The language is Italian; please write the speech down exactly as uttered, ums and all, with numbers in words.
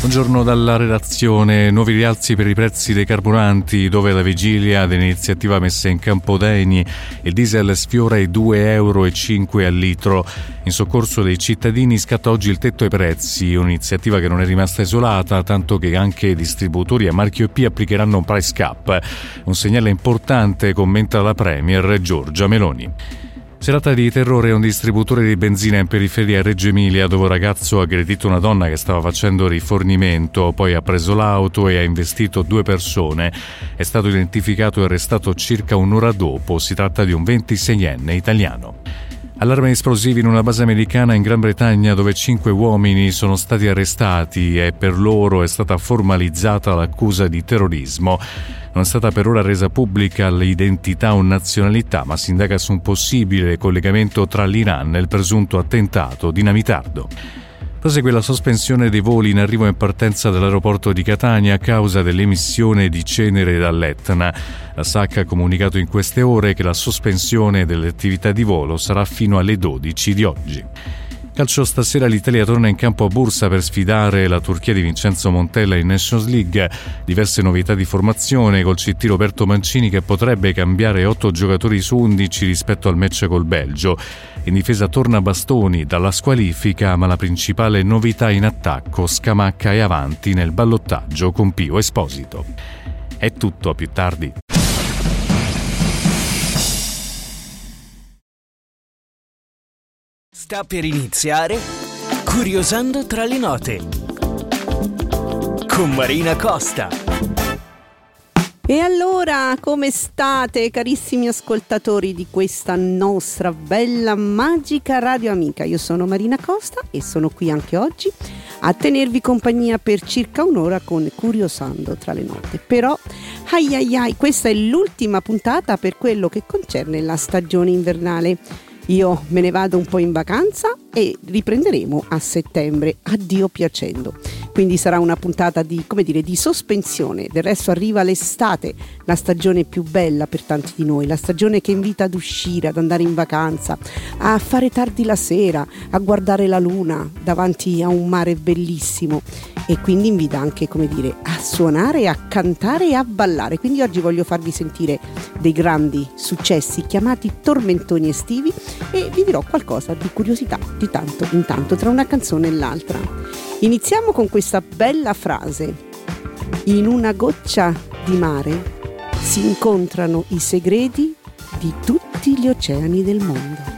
Buongiorno dalla redazione. Nuovi rialzi per i prezzi dei carburanti, dove alla vigilia dell'iniziativa messa in campo da Eni il diesel sfiora i due euro e cinque al litro. In soccorso dei cittadini scatta oggi il tetto ai prezzi, un'iniziativa che non è rimasta isolata, tanto che anche distributori a marchio E P applicheranno un price cap. Un segnale importante, commenta la Premier Giorgia Meloni. Serata di terrore a un distributore di benzina in periferia a Reggio Emilia, dove un ragazzo ha aggredito una donna che stava facendo rifornimento, poi ha preso l'auto e ha investito due persone. È stato identificato e arrestato circa un'ora dopo. Si tratta di un ventiseienne italiano. Allarme esplosivi in una base americana in Gran Bretagna, dove cinque uomini sono stati arrestati e per loro è stata formalizzata l'accusa di terrorismo. Non è stata per ora resa pubblica l'identità o nazionalità, ma si indaga su un possibile collegamento tra l'Iran e il presunto attentato dinamitardo. Prosegue la sospensione dei voli in arrivo e in partenza dall'aeroporto di Catania a causa dell'emissione di cenere dall'Etna. La S A C ha comunicato in queste ore che la sospensione delle attività di volo sarà fino alle dodici di oggi. Calcio, stasera l'Italia torna in campo a Bursa per sfidare la Turchia di Vincenzo Montella in Nations League. Diverse novità di formazione col C T Roberto Mancini che potrebbe cambiare otto giocatori su undici rispetto al match col Belgio. In difesa torna Bastoni dalla squalifica, ma la principale novità in attacco, Scamacca è avanti nel ballottaggio con Pio Esposito. È tutto, a più tardi. Sta per iniziare Curiosando tra le note con Marina Costa. E allora, come state, carissimi ascoltatori di questa nostra bella, magica radio amica? Io sono Marina Costa e sono qui anche oggi a tenervi compagnia per circa un'ora con Curiosando tra le note. Però, ai ai ai, questa è l'ultima puntata per quello che concerne la stagione invernale. Io me ne vado un po' in vacanza e riprenderemo a settembre, a Dio piacendo. Quindi sarà una puntata di, come dire, di sospensione. Del resto arriva l'estate, la stagione più bella per tanti di noi, la stagione che invita ad uscire, ad andare in vacanza, a fare tardi la sera, a guardare la luna davanti a un mare bellissimo, e quindi invita anche, come dire, a suonare, a cantare e a ballare. Quindi oggi voglio farvi sentire dei grandi successi chiamati tormentoni estivi e vi dirò qualcosa di curiosità di tanto in tanto tra una canzone e l'altra. Iniziamo con questa bella frase: in una goccia di mare si incontrano i segreti di tutti gli oceani del mondo.